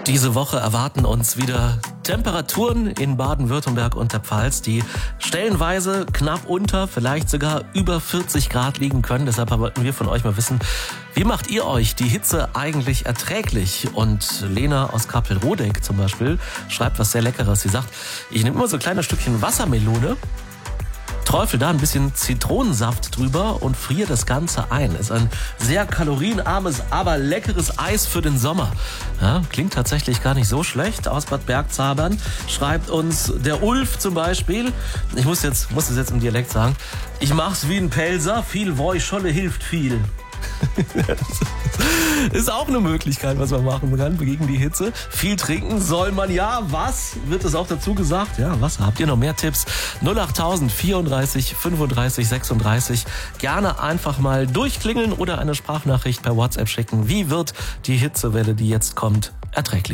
Diese Woche erwarten uns wieder Temperaturen in Baden-Württemberg und der Pfalz, die stellenweise knapp unter, vielleicht sogar über 40 Grad liegen können. Deshalb wollten wir von euch mal wissen, wie macht ihr euch die Hitze eigentlich erträglich? Und Lena aus Kappel-Rodeck zum Beispiel schreibt was sehr Leckeres. Sie sagt, ich nehme immer so ein kleines Stückchen Wassermelone, träufel da ein bisschen Zitronensaft drüber und friere das Ganze ein. Ist ein sehr kalorienarmes, aber leckeres Eis für den Sommer. Ja, klingt tatsächlich gar nicht so schlecht. Aus Bad Bergzabern schreibt uns der Ulf zum Beispiel. Ich muss es jetzt im Dialekt sagen. Ich mach's wie ein Pelzer, viel Woischolle hilft viel. Das ist auch eine Möglichkeit, was man machen kann gegen die Hitze. Viel trinken soll man ja. Was wird es auch dazu gesagt? Ja, Wasser. Habt ihr noch mehr Tipps? 08000 34 35 36. Gerne einfach mal durchklingeln oder eine Sprachnachricht per WhatsApp schicken. Wie wird die Hitzewelle, die jetzt kommt, erträglich?